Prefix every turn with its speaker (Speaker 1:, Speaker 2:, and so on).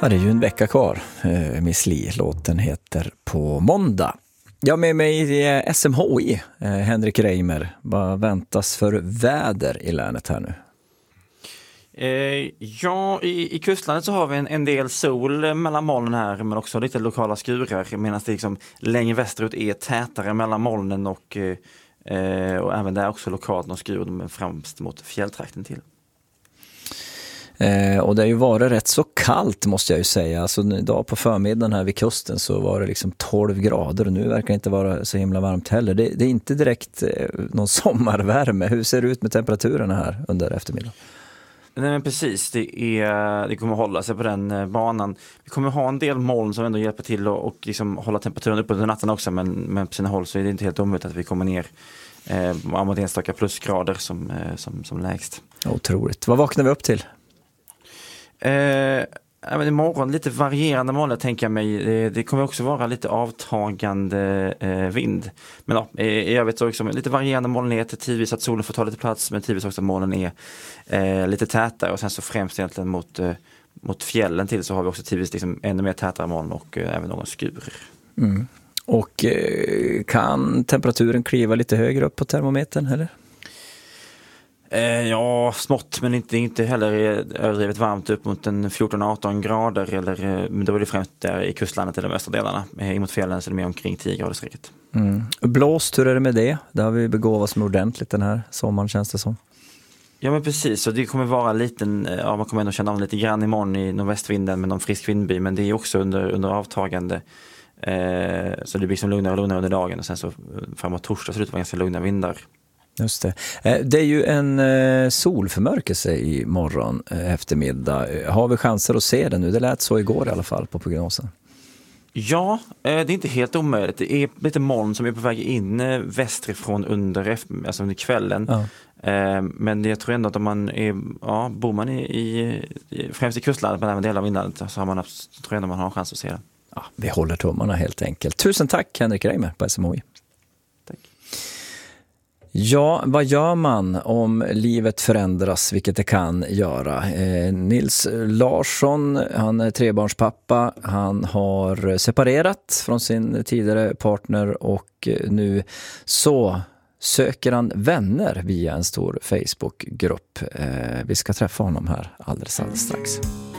Speaker 1: Ja, det är ju en vecka kvar. Miss Li, låten heter På måndag. Jag med mig i SMHI, Henrik Reimer. Vad väntas för väder i länet här nu?
Speaker 2: I kustlandet så har vi en del sol mellan molnen här, men också lite lokala skurar, medan det liksom längre västerut är tätare mellan molnen och även där också lokalt någon skur främst mot fjälltrakten till.
Speaker 1: Och det har ju varit rätt så kallt, måste jag ju säga. Alltså idag på förmiddagen här vid kusten så var det liksom 12 grader och nu verkar det inte vara så himla varmt heller. Det är inte direkt någon sommarvärme. Hur ser det ut med temperaturerna här under eftermiddagen?
Speaker 2: Nej, men precis, det kommer hålla sig på den banan. Vi kommer ha en del moln som ändå hjälper till och liksom hålla temperaturen uppe under natten också, men på sina håll så är det inte helt omöjligt att vi kommer ner mot enstaka plusgrader som lägst.
Speaker 1: Otroligt. Vad vaknar vi upp till?
Speaker 2: Men imorgon lite varierande moln, tänker jag mig. Det kommer också vara lite avtagande vind. Men ja, i övrigt så också lite varierande molnighet. Tidvis att solen får ta lite plats, men tidvis också att molnen är lite tätare. Och sen så främst egentligen mot fjällen till så har vi också tidvis liksom ännu mer tätare moln och även någon skur.
Speaker 1: Mm. Och kan temperaturen kliva lite högre upp på termometern, eller?
Speaker 2: Ja, smått, men inte heller överdrivet varmt, upp mot en 14-18 grader, men då är det främst där i kustlandet eller de östra delarna. Emot fjällen så är det mer omkring 10 grader sträcket.
Speaker 1: Blåst, hur är det med det? Det har vi begåvats med ordentligt den här sommaren, känns det som.
Speaker 2: Ja, men precis, så det kommer vara liten, man kommer ändå känna av lite grann imorgon i nordvästvinden med någon frisk vindby, men det är också under avtagande. Så det blir som lugnare och lugnare under dagen, och sen så framåt torsdag så det ut vara ganska lugna vindar.
Speaker 1: Just det. Det är ju en solförmörkelse i morgon eftermiddag. Har vi chanser att se den nu? Det lät så igår i alla fall på prognosen.
Speaker 2: Ja, det är inte helt omöjligt. Det är lite moln som är på väg in västerifrån under kvällen. Ja. Men jag tror ändå att om man bor man främst i kustlandet men även delar av inlandet, så har tror jag ändå man har en chans att se den.
Speaker 1: Ja, vi håller tummarna helt enkelt. Tusen tack Henrik Reimer på SMHI.
Speaker 2: Tack.
Speaker 1: Ja, vad gör man om livet förändras, vilket det kan göra? Nils Larsson, han är trebarnspappa. Han har separerat från sin tidigare partner och nu så söker han vänner via en stor Facebookgrupp. Vi ska träffa honom här alldeles strax.